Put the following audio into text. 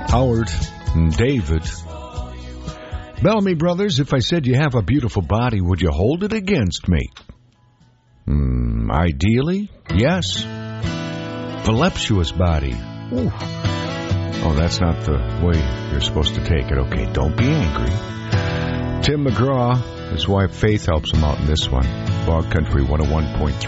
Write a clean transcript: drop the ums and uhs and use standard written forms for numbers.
Howard and David. Bellamy Brothers, if I said you have a beautiful body, would you hold it against me? Ideally, yes. Voluptuous body. Ooh. Oh, that's not the way you're supposed to take it. Okay, don't be angry. Tim McGraw, his wife Faith helps him out in this one. Bog Country 101.3.